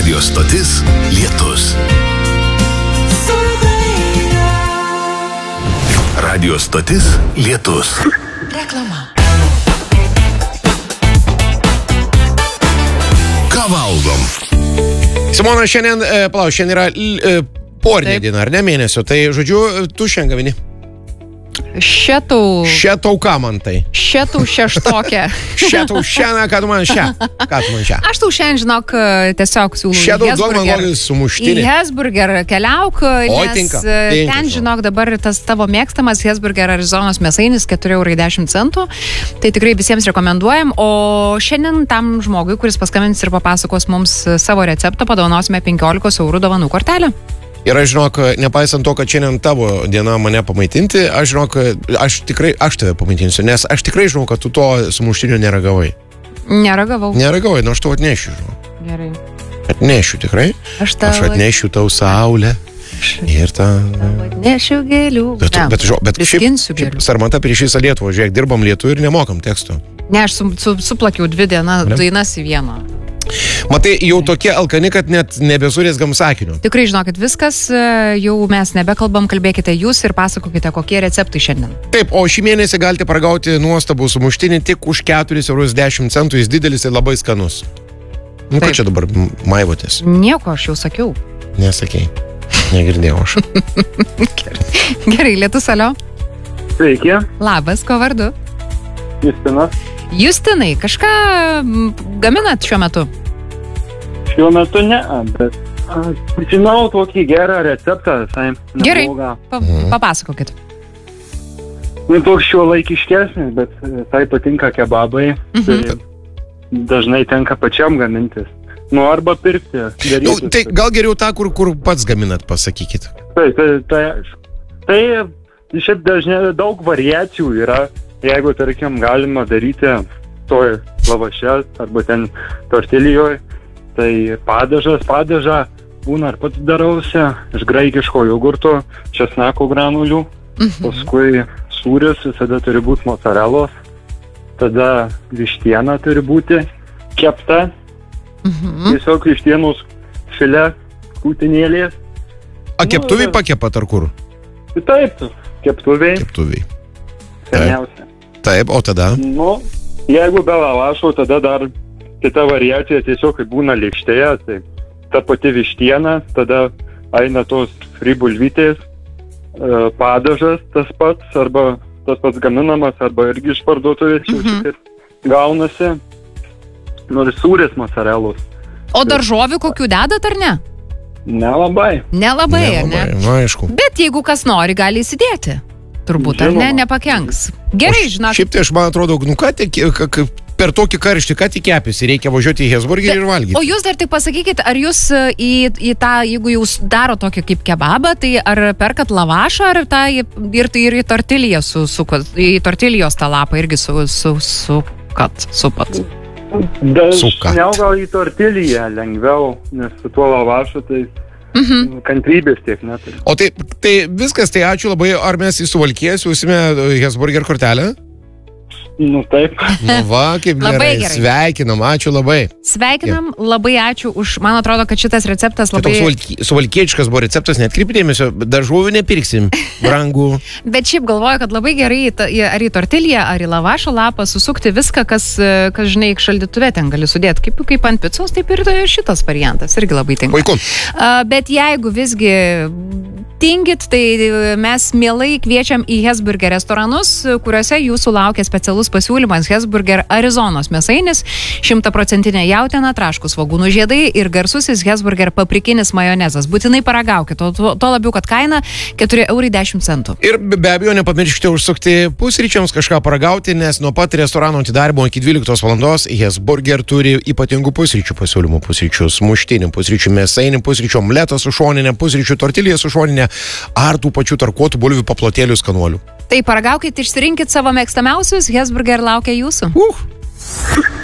Radio stotis Lietus. Radio stotis Lietus. Reklama. Ką valgom? Simona, šiandien yra porinė diena, ar ne mėnesio? Tai, žodžiu, tu šiandien gavini. Šetau ką man tai? Šetau šeštokė. Šetau šiandien, ką tu man šią? Aš tau šiandien, žinok, tiesiog siūlau Šetau duok man kokį sumuštinį. Į Hesburger keliauk, nes ten, žinok, dabar tas tavo mėgstamas Hesburger Arizonos mėsainis 4,10 €. Tai tikrai visiems rekomenduojam. O šiandien tam žmogui, kuris paskambins ir papasakos mums savo receptą, padovanosime 15 € dovanų kortelę. Ir aš žinok, nepaisant to, kad šiandien tavo diena mane pamaitinti, aš žinok, aš tave pamaitinsiu, nes aš tikrai žinau, kad tu to sumuštinio neragavai. Neragavai, nu aš tau atnešiu, žinau. Gerai. Atnešiu tikrai. Aš atnešiu tau saulę. Ir tą... Atnešiu gėlių. Bet šiaip Sarmata prieš visą Lietuvą, žiūrėk, dirbam Lietuvą ir nemokam tekstų. Ne, aš suplakiau 2 dainas į vieną. Matai, jau tokie alkani, kad net nebesurėsgam sakinių. Tikrai žinokit, viskas, jau mes nebekalbam, kalbėkite jūs ir pasakokite, kokie receptai šiandien. Taip, o šį mėnesį galite paragauti nuostabų sumuštinį tik už 4,10 €, jis didelis ir labai skanus. Nu, ką čia dabar maivotės? Nieko, aš jau sakiau. Nesakei, negirdėjau aš. Gerai, Lietus, alio. Sveiki. Labas, ko vardu? Justinas. Justinai, kažką gaminat šiuo metu? Šiuo metu ne, bet žinau tokį gerą receptą visai. Gerai, papasakokit. Nu, toks šiuolaikiškesnis, bet tai patinka kebabai. Tai dažnai tenka pačiam gamintis. Nu, arba pirkti. Tai gal geriau tą, kur pats gaminat, pasakykit. Tai šiaip dažnai daug variacijų yra. Jeigu, tarkim, galima daryti toj lavaše arba ten tortilijoj, tai padažą būna ar pats darausi iš graikiško jogurto, česnako granulių, paskui sūris visada turi būti mocarelos, tada vištiena turi būti kepta, tiesiog vištienos filė krūtinėlės. A keptuviai pakepat ar kur? Taip, keptuviai. Seniausia. Taip, o tada? Nu, jeigu be lavašo, tada dar kita variacija tiesiog būna lėkštėje, tai ta pati vištiena, tada eina tos fribulvytės, padažas tas pats, arba tas pats gaminamas, arba irgi iš parduotuvės, gaunasi, nors sūris mocarelos. O daržovių kokių dedat ar ne? Nelabai, ar ne? Nu, aišku. Bet jeigu kas nori, gali įsidėti. Turbūt, ar ne, nepakenks. Gerai, žinok. Šiaip tai aš man atrodo, nu ką tik, per tokį karštį, ką tik kepėsi, reikia važiuoti į Hesburgerį ir valgyti. O jūs dar tik pasakykit, ar jūs į tą, jeigu jūs daro tokį kaip kebabą, tai ar perkat lavašą, ar tą ir į tortiliją į tortilijos tą lapą irgi supat? Dažniau gal į tortiliją lengviau, nes su tuo lavašu tai... kantrybės tiek neturi. O tai viskas, tai ačiū labai. Ar mes į Suvalkiją siūsime Hesburger kortelę? Nu taip. Nu va, kaip gerai. Sveikinam, ačiū labai. Sveikinam, labai ačiū už, man atrodo, kad šitas receptas labai... Suvalkiečikas buvo receptas, neatkreipkite dėmesio, daržovių nepirksim, brangų. Bet šiaip galvoju, kad labai gerai ar į tortiliją, ar į lavašo lapą susukti viską, kas žinai, šaldytuve ten gali sudėti. Kaip ant picos, taip ir šitas variantas irgi labai tinka. Puiku. Bet jeigu visgi tingit, tai mes mielai kviečiam į Hesburger restoranus, kuriuose jūsų laukia specialus pasiūlymas Hesburger Arizonos mėsainis, 100% jautiena, traškus svogūnų žiedai ir garsusis Hesburger paprikinis majonezas. Būtinai paragaukit, to labiau, kad kaina 4,10 €. Ir be abejo, nepamirškite užsukti pusryčiams kažką paragauti, nes nuo pat restorano atidarymo iki 12 valandos Hesburger turi ypatingų pusryčių pasiūlymų. Pusryčių sumuštinį, pusryčių mėsainį, pusryčių omletą su šoninė, pusryčių tortiliją su šoninė ar tų pačių tarkuotų bulvių paplotėlių skanuolių. Tai paragaukit, išsirinkit savo mėgstamiausius, Hesburger laukia jūsų.